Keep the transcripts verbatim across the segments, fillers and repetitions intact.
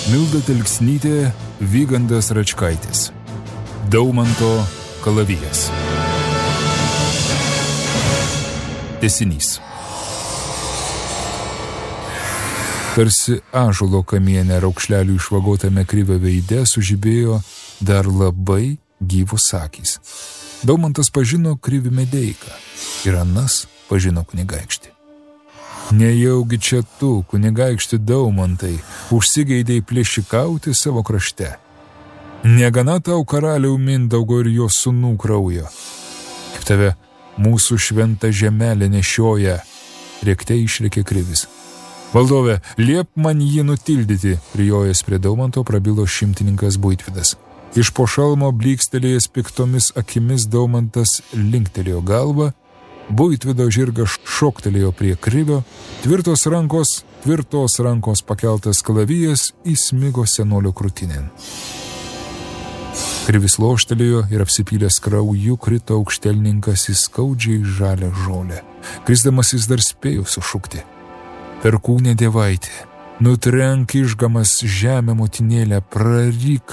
Milda Telksnytė, Vygandas Račkaitis. Daumanto kalavijas. Tęsinys. Tarsi ąžuolo kamiene raukšlelių išvagotame Krivio veide sužibėjo dar labai gyvos akys. Daumantas pažino Krivį Medeiką ir anas pažino kunigaikštį. Nejaugi čia tu, kunigaikšti Daumantai, užsigeidėjai plėšikauti savo krašte. Negana tau karaliau Mindaugo ir jo sūnų kraujo. Kaip tave mūsų šventa žemelė nešioja, rėkte išrėkė Krivis. Valdove, liep man jį nutildyti, prijojęs prie Daumanto prabilo šimtininkas Buitvydas. Iš po šalmo blykstelėjęs piktomis akimis Daumantas linktelėjo galvą, Buitvydo žirgas šoktelėjo prie Krivio, tvirtos rankos, tvirtos rankos pakeltas kalavijas įsmigo senolio krūtinėn. Krivis loštelėjo ir apsipylęs krauju krito aukštelninkas į skaudžiai žalią žolę. Krisdamas jis dar spėjo sušukti. Perkūnė dievaitė, nutrenk išgamas žemę motinėlę, praryk.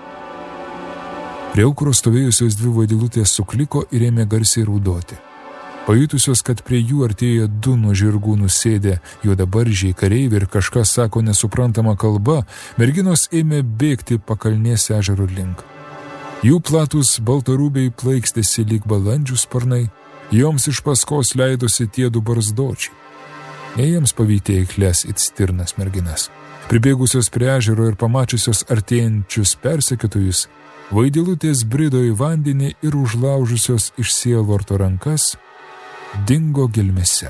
Prie aukuro stovėjusios dvi vaidilutės sukliko ir ėmė garsiai raudoti. Pajutusios, kad prie jų artėja du nuo žirgų nusėdę juodabaržiai kareiviai ir kažkas sako nesuprantama kalba, merginos ėmė bėgti pakalnės ežero link. Jų platus baltarūbiai plaikstėsi lyg balandžių sparnai, joms iš paskos leidosi tie du barzdočiai. Nei jiems pavyti eikles it stirnas merginas. Pribėgusios prie ežero ir pamačiusios artėjančius persekiotojus, vaidilutės brido į vandenį ir užlaužusios iš sielvarto rankas, dingo gelmėse.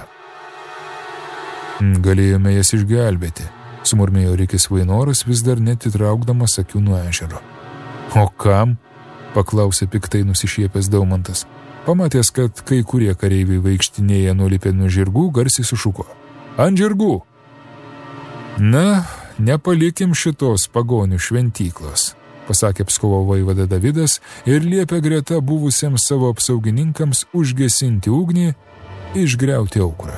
Galėjome jas išgelbėti, sumurmėjo Rikis Vainoras, vis dar netitraukdamas akių nuo ežero. O kam? Paklausė piktai nusišiepęs Daumantas. Pamatęs, kad kai kurie kareiviai vaikštinėja nulipę nuo žirgų, garsiai sušuko. Ant žirgų! Na, nepalikim šitos pagonių šventyklos, pasakė Pskovo vaivada Davidas ir liepė greta buvusiems savo apsaugininkams užgesinti ugnį, išgriauti aukurą.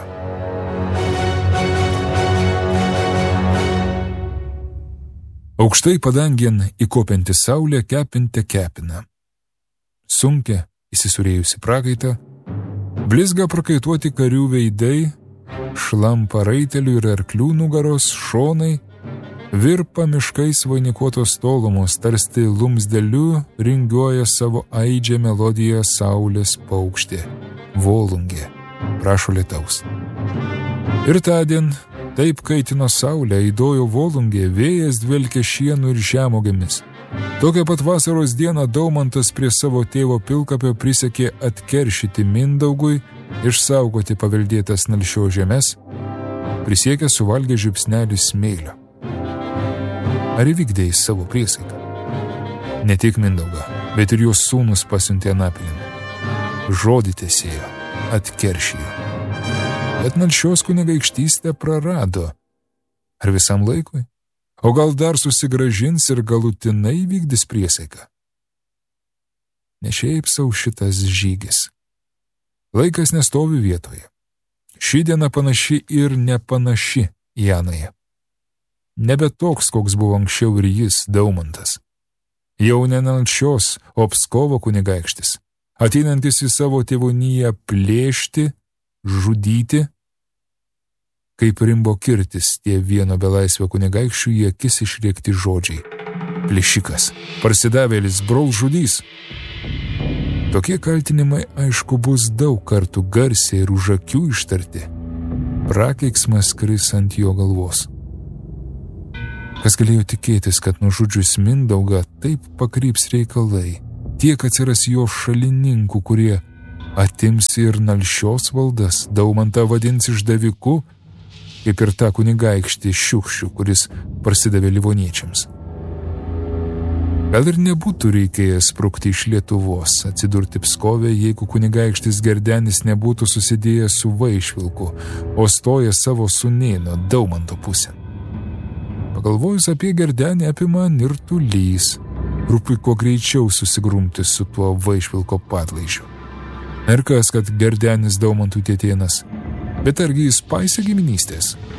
Aukštai padangėn įkopianti saulė kepinte kepina. Sunkia, įsisurėjusi prakaitą, blizga prakaituoti karių veidai, šlampa raitelių ir arklių nugaros šonai, virpa miškais vainikuotos tolumos, tarsi lumsdeliu ringiuoja savo aidžią melodiją saulės paukštė, volungė, prašo lietaus. Ir tądien taip kaitino saulę, įdojo volungė, vėjas dvelkė šienų ir žemogėmis. Tokią pat vasaros dieną Daumantas prie savo tėvo pilkapio prisiekė atkeršyti Mindaugui, išsaugoti paveldėtas Nalšio žemes, prisiekė suvalgė žiupsnelį smėlio. Ar įvykdėjai savo priesaiką? Ne tik Mindaugą, bet ir jos sūnus pasiuntė anapilin. Žodį tesėjo, atkeršijo. Bet Nalšios kunigaikštystę prarado. Ar visam laikui? O gal dar susigražins ir galutinai vykdys priesaiką? Ne šiaip sau šitas žygis. Laikas nestovi vietoje. Ši diena panaši ir nepanaši į anąją. Nebe toks, koks buvo anksčiau ir jis, Daumantas. Jau ne Nalšios, o Pskovo kunigaikštis, ateinantis į savo tėvoniją plėšti, žudyti, kaip rimbo kirtis tie vieno belaisvio kunigaikščių į akis išrėkti žodžiai. Plėšikas, parsidavėlis, brol žudys. Tokie kaltinimai, aišku, bus daug kartų garsiai ir už akių ištarti. Prakeiksmas kris ant jo galvos. Kas galėjo tikėtis, kad nužudžius Mindaugą taip pakryps reikalai, tiek atsiras jo šalininkų, kurie atims ir Nalšios valdas, Daumantą vadins išdaviku, kaip ir tą kunigaikštį Šiukščių, kuris parsidavė livoniečiams. Gal ir nebūtų reikėjęs sprukti iš Lietuvos, atsidurti Pskove, jeigu kunigaikštis Gerdenis nebūtų susidėjęs su Vaišvilku, o stojęs savo sūnėno Daumanto pusėn. Pagalvojus apie Gerdenį apima nirtulys, rūpi kuo greičiau susigrumti su tuo Vaišvilko padlaižiu. Ir kas, kad Gerdenis Daumantui tėtėnas, bet argi jis paisė giminystės?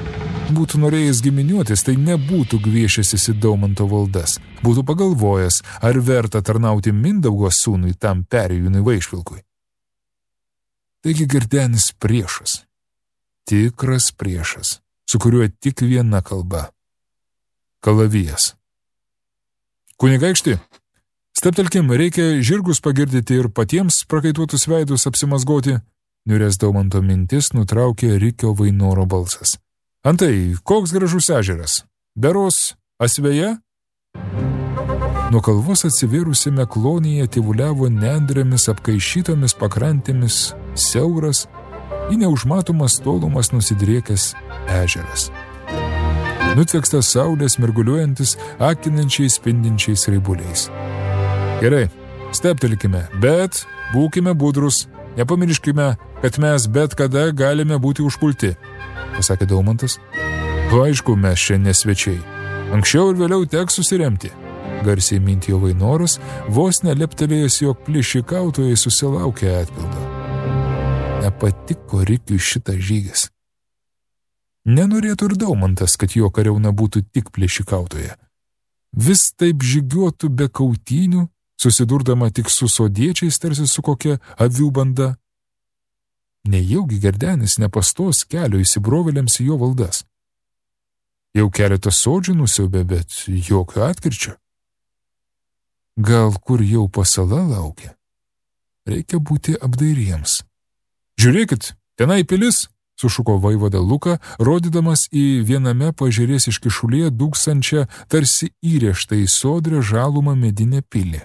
būtų norėjęs giminiuotis, tai nebūtų gviešęsis į Daumanto valdas. Būtų pagalvojęs, ar verta tarnauti Mindaugo sūnui tam perėjūnui Vaišvilkui. Taigi Girdenis priešas. Tikras priešas, su kuriuo tik viena kalba. Kalavijas. Kunigaikšti, steptelkim, reikia žirgus pagirdyti ir patiems prakaituotus veidus apsimazgoti. Niurės Daumanto mintis nutraukė Rikio Vainoro balsas. Antai, koks gražus ežeras? Beros Asveja? Nuo kalvos atsivėrusiame klonyje tyvuliavo nendrėmis apkaišytomis pakrantėmis siauras, į neužmatomas tolumas nusidriekęs ežeras. Nutvėkstas saulės mirguliuojantis akinančiais spindinčiais raibuliais. Gerai, steptelkime, bet būkime budrus, nepamirškime, kad mes bet kada galime būti užpulti, pasakė Daumantas. Aišku, mes čia nesvečiai. Anksčiau ir vėliau teks susiremti. Garsiai mintijo Vainoras, vos neleptelėjęs, jog plėšikautojai susilaukė atpildo. Nepatiko Rikiui šitas žygis. Nenorėtų ir Daumantas, kad jo kariauna būtų tik plėšikautoje. Vis taip žygiuotų be kautynių, susidurdama tik su sodiečiais, tarsi su kokia avių banda. Nejaugi Girdenis nepastos kelio įsibrovėliams į jo valdas. Jau keletą sodžių nusiaubė, bet jokio atkirčio. Gal kur jau pasala laukia? Reikia būti apdairiems. Žiūrėkit, tenai pilis, sušuko vaivada Luka, rodydamas į viename pažerės iškišulėje dūksančią, tarsi įrėžtą į sodrę žalumą medinę pilį.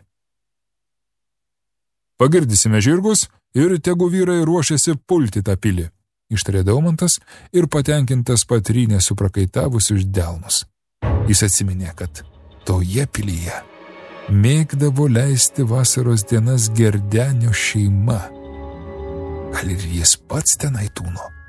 Pagirdysime žirgus ir tegu vyrai ruošiasi pulti tą pilį, ištarė Daumantas ir patenkintas patrynė suprakaitavusius delnus. Jis atsiminė, kad toje pilyje mėgdavo leisti vasaros dienas Girdenio šeima. Gal ir jis pats tenai tūno.